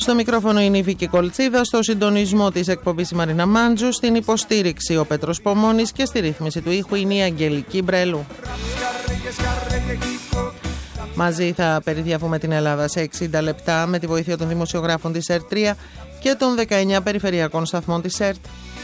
Στο μικρόφωνο η Νύφη Κολτσίδα, στο συντονισμό της εκπομπής η Μαρίνα Μάντζου, στην υποστήριξη ο Πέτρος Πομώνης και στη ρύθμιση του ήχου είναι η Αγγελική Μπρέλου. Μαζί θα περιδιαβούμε την Ελλάδα σε 60 λεπτά με τη βοήθεια των δημοσιογράφων της ΕΡΤ3 και των 19 περιφερειακών σταθμών της ΕΡΤ.